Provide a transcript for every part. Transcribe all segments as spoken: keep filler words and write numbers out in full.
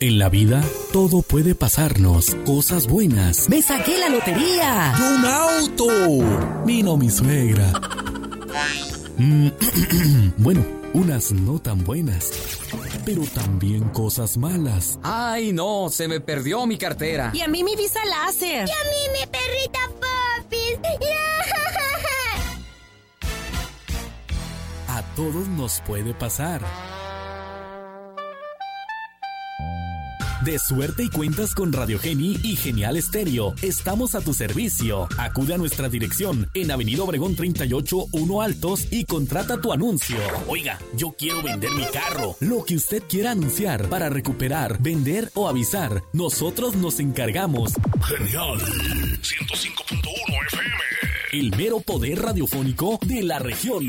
En la vida, todo puede pasarnos, cosas buenas. ¡Me saqué la lotería! ¡Y un auto! Vino mi suegra. Mm, bueno, unas no tan buenas, pero también cosas malas. ¡Ay, no! Se me perdió mi cartera. Y a mí mi visa láser. Y a mí mi perrita Popis. A todos nos puede pasar. De suerte y cuentas con Radio Geni y Genial Estéreo. Estamos a tu servicio. Acude a nuestra dirección en Avenida Obregón treinta y ocho, uno Altos y contrata tu anuncio. Oiga, yo quiero vender mi carro. Lo que usted quiera anunciar para recuperar, vender o avisar, nosotros nos encargamos. Genial. ciento cinco punto uno F M. El mero poder radiofónico de la región.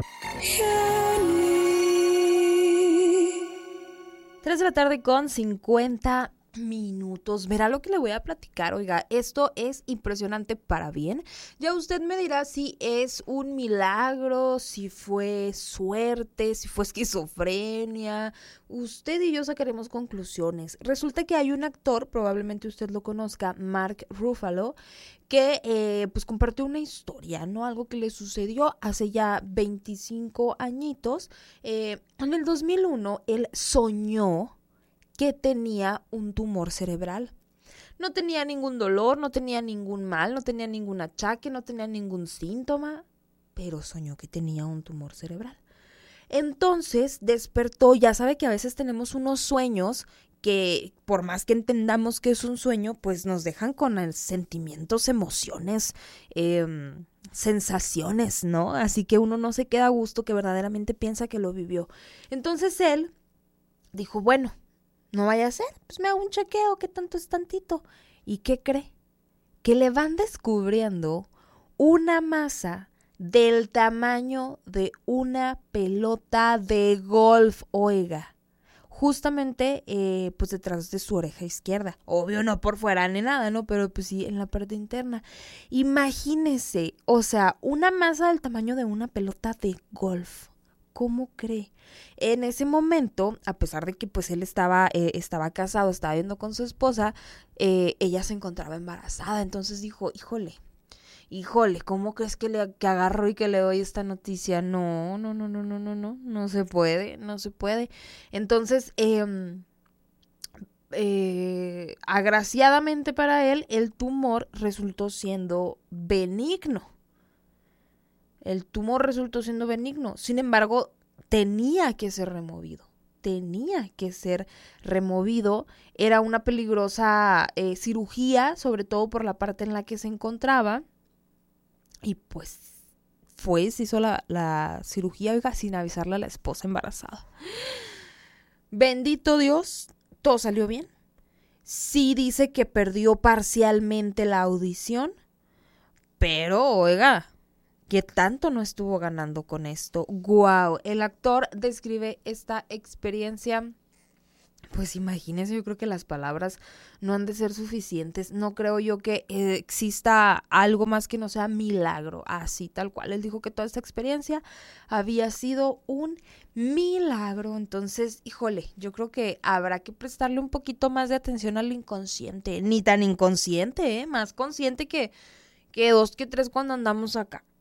tres de la tarde con cincuenta minutos. Verá lo que le voy a platicar. Oiga, esto es impresionante para bien. Ya usted me dirá si es un milagro, si fue suerte, si fue esquizofrenia. Usted y yo sacaremos conclusiones. Resulta que hay un actor, probablemente usted lo conozca, Mark Ruffalo, que eh, pues compartió una historia, ¿no? Algo que le sucedió hace ya veinticinco añitos. Eh, en el dos mil uno, él soñó que tenía un tumor cerebral. No tenía ningún dolor, no tenía ningún mal, no tenía ningún achaque, no tenía ningún síntoma, pero soñó que tenía un tumor cerebral. Entonces despertó, ya sabe que a veces tenemos unos sueños que por más que entendamos que es un sueño, pues nos dejan con sentimientos, emociones, eh, sensaciones, ¿no? Así que uno no se queda a gusto, que verdaderamente piensa que lo vivió. Entonces él dijo, bueno, no vaya a ser, pues me hago un chequeo, ¿qué tanto es tantito? ¿Y qué cree? Que le van descubriendo una masa del tamaño de una pelota de golf, oiga. Justamente, eh, pues detrás de su oreja izquierda. Obvio, no por fuera ni nada, ¿no? Pero pues sí, en la parte interna. Imagínese, o sea, una masa del tamaño de una pelota de golf. ¿Cómo cree? En ese momento, a pesar de que pues él estaba, eh, estaba casado, estaba viviendo con su esposa, eh, ella se encontraba embarazada. Entonces dijo, híjole, híjole, ¿cómo crees que le que agarro y que le doy esta noticia? No, no, no, no, no, no, no, no se puede, no se puede. Entonces, eh, eh, agraciadamente para él, el tumor resultó siendo benigno. El tumor resultó siendo benigno. Sin embargo, tenía que ser removido. Tenía que ser removido. Era una peligrosa eh, cirugía, sobre todo por la parte en la que se encontraba. Y pues fue, se hizo la, la cirugía, oiga, sin avisarle a la esposa embarazada. Bendito Dios, todo salió bien. Sí dice que perdió parcialmente la audición, pero oiga, ¿qué tanto no estuvo ganando con esto? ¡Guau! El actor describe esta experiencia. Pues imagínense, yo creo que las palabras no han de ser suficientes. No creo yo que eh, exista algo más que no sea milagro. Así, tal cual. Él dijo que toda esta experiencia había sido un milagro. Entonces, híjole, yo creo que habrá que prestarle un poquito más de atención al inconsciente. Ni tan inconsciente, ¿eh? Más consciente que, que dos, que tres cuando andamos acá.